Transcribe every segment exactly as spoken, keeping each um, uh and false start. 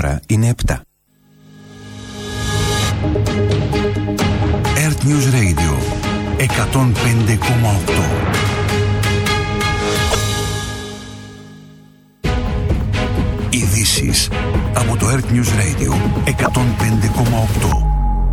ώρα είναι επτά. Earth News Radio εκατόν πέντε κόμμα οκτώ. Ειδήσεις από το Earth News Radio εκατόν πέντε κόμμα οκτώ.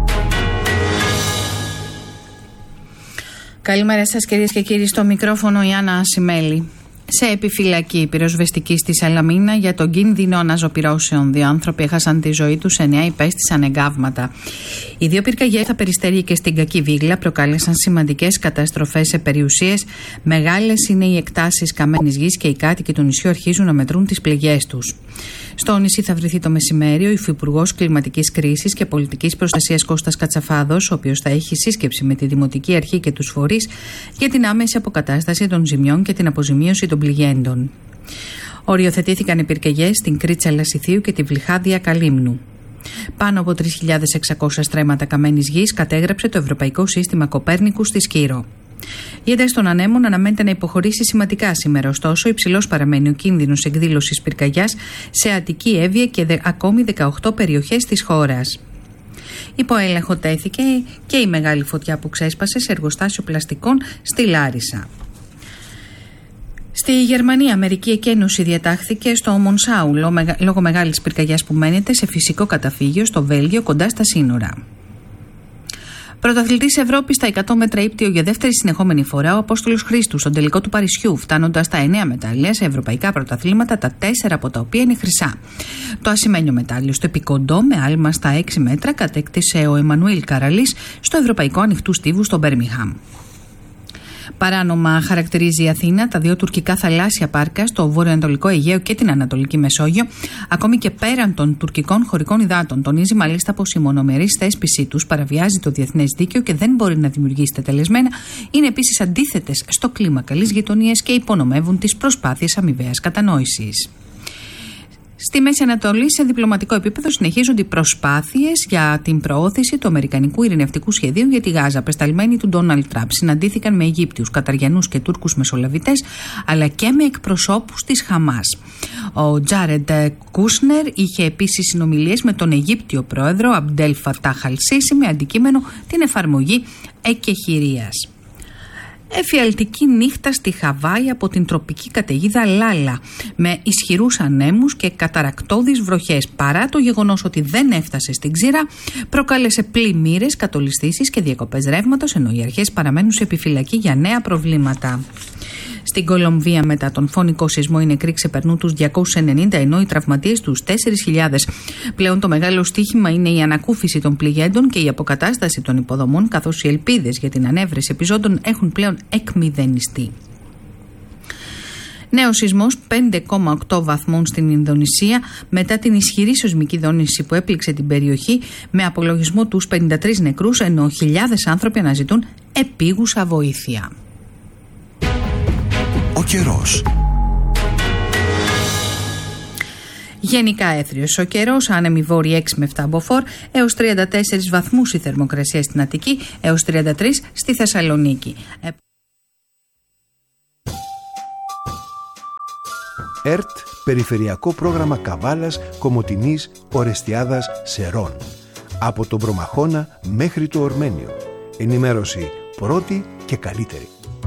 Καλημέρα σας κυρίες και κύριοι, στο μικρόφωνο η Άννα Ασημέλη. Σε επιφυλακή πυροσβεστική στη Σαλαμίνα για τον κίνδυνο αναζωπυρώσεων. Δύο άνθρωποι έχασαν τη ζωή τους, εννέα υπέστησαν εγκάβματα. Οι δύο πυρκαγιές στα Περιστέρια και στην Κακή Βίγλα προκάλεσαν σημαντικές καταστροφές σε περιουσίες. Μεγάλες είναι οι εκτάσεις καμένης γης και οι κάτοικοι του νησιού αρχίζουν να μετρούν τις πληγές τους. Στο νησί θα βρεθεί το μεσημέρι ο Υφυπουργός Κλιματικής Κρίσης και Πολιτικής Προστασίας Κώστας Κατσαφάδος, ο οποίος θα έχει σύσκεψη με τη Δημοτική Αρχή και τους φορείς για την άμεση αποκατάσταση των ζημιών και την αποζημίωση των πληγέντων. Οριοθετήθηκαν οι πυρκαγιές στην Κρίτσα Λασιθίου και τη Βλυχάδια Καλύμνου. Πάνω από τρεις χιλιάδες εξακόσια στρέμματα καμένης γης κατέγραψε το Ευρωπαϊκό Σύστημα Κοπέρνικου στη Σκύρο. Η ένταση των ανέμων αναμένεται να υποχωρήσει σημαντικά σήμερα, ωστόσο υψηλός παραμένει ο κίνδυνος εκδήλωσης πυρκαγιάς σε Αττική, Εύβοια και δε, ακόμη δεκαοκτώ περιοχές της χώρας. Υπό έλεγχο τέθηκε και η μεγάλη φωτιά που ξέσπασε σε εργοστάσιο πλαστικών στη Λάρισα. Στη Γερμανία, Αμερική Εκένωση διατάχθηκε στο Μονσάου λόγω μεγάλης πυρκαγιάς που μένεται σε φυσικό καταφύγιο στο Βέλγιο κοντά στα σύνορα. Πρωταθλητής Ευρώπης στα εκατό μέτρα ύπτιο για δεύτερη συνεχόμενη φορά ο Απόστολος Χρήστου στον τελικό του Παρισιού, φτάνοντας στα εννέα μετάλλια σε ευρωπαϊκά πρωταθλήματα, τα τέσσερα από τα οποία είναι χρυσά. Το ασημένιο μετάλλιο στο επικοντό με άλμα στα έξι μέτρα κατέκτησε ο Εμμανουήλ Καραλής στο Ευρωπαϊκό Ανοιχτού Στίβου στο Μπέρμιγχαμ. Παράνομα χαρακτηρίζει η Αθήνα τα δύο τουρκικά θαλάσσια πάρκα στο βορειοανατολικό Αιγαίο και την Ανατολική Μεσόγειο, ακόμη και πέραν των τουρκικών χωρικών υδάτων. Τονίζει μάλιστα πως η μονομερής θέσπισή τους παραβιάζει το διεθνές δίκαιο και δεν μπορεί να δημιουργήσει τετελεσμένα. Είναι επίσης αντίθετες στο κλίμα καλής γειτονίας και υπονομεύουν τις προσπάθειες αμοιβαίας κατανόησης. Στη Μέση Ανατολή, σε διπλωματικό επίπεδο, συνεχίζονται οι προσπάθειες για την προώθηση του αμερικανικού ειρηνευτικού σχεδίου για τη Γάζα. Απεσταλμένοι του Ντόναλντ Τραμπ συναντήθηκαν με Αιγύπτιους, Καταριανούς και Τούρκους μεσολαβητές, αλλά και με εκπροσώπους της Χαμάς. Ο Τζάρεντ Κούσνερ είχε επίσης συνομιλίες με τον Αιγύπτιο πρόεδρο Αμπντέλ Φατάχ Αλ Σίσι με αντικείμενο την εφαρμογή εκεχηρίας. Εφιαλτική νύχτα στη Χαβάη από την τροπική καταιγίδα Λάλα με ισχυρούς ανέμους και καταρακτώδεις βροχές. Παρά το γεγονός ότι δεν έφτασε στην ξηρά, προκάλεσε πλημμύρες, κατολιστήσεις και διακοπές ρεύματος, ενώ οι αρχές παραμένουν σε επιφυλακή για νέα προβλήματα. Στην Κολομβία, μετά τον φωνικό σεισμό, οι νεκροί ξεπερνούν τους διακόσιους ενενήντα, ενώ οι τραυματίες τους τέσσερις χιλιάδες. Πλέον το μεγάλο στοίχημα είναι η ανακούφιση των πληγέντων και η αποκατάσταση των υποδομών, καθώς οι ελπίδες για την ανέβρεση επιζώντων έχουν πλέον εκμηδενιστεί. Νέος σεισμός πέντε κόμμα οκτώ βαθμών στην Ινδονησία μετά την ισχυρή σεισμική δόνηση που έπληξε την περιοχή, με απολογισμό τους πενήντα τρεις νεκρούς, ενώ χιλιάδες άνθρωποι αναζητούν επίγουσα βοήθεια. Ο καιρός. Γενικά έθριος ο καιρός, άνεμοι βόρειοι έξι με επτά μποφόρ, έως τριάντα τέσσερις βαθμούς η θερμοκρασία στην Αττική, έως τριάντα τρεις στη Θεσσαλονίκη. ΕΡΤ, Περιφερειακό Πρόγραμμα Καβάλας, Κομοτηνής, Ορεστιάδας, Σερών. Από τον Προμαχώνα μέχρι το Ορμένιο. Ενημέρωση πρώτη και καλύτερη.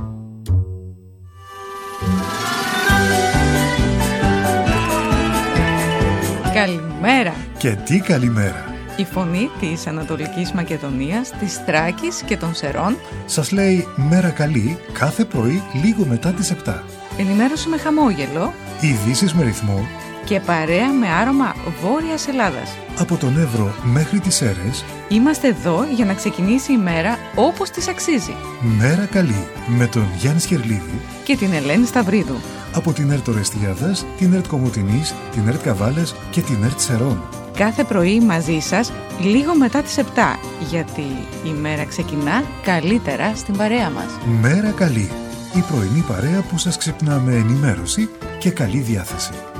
Καλημέρα! Και τι καλημέρα! Η φωνή της Ανατολικής Μακεδονίας, της Θράκης και των Σερών σας λέει μέρα καλή κάθε πρωί λίγο μετά τις επτά. Ενημέρωση με χαμόγελο, ειδήσεις με ρυθμό και παρέα με άρωμα Βόρειας Ελλάδας. Από τον Εύρο μέχρι τις Σέρρες είμαστε εδώ για να ξεκινήσει η μέρα όπως της αξίζει. Μέρα καλή με τον Γιάννη Σχερλίδη και την Ελένη Σταυρίδου. Από την ΕΡΤ Ορεστιάδας, την ΕΡΤ Κομοτηνής, την ΕΡΤ Καβάλας και την ΕΡΤ Σερών. Κάθε πρωί μαζί σας λίγο μετά τις επτά, γιατί η μέρα ξεκινά καλύτερα στην παρέα μας. Μέρα καλή, η πρωινή παρέα που σας ξυπνά με ενημέρωση και καλή διάθεση.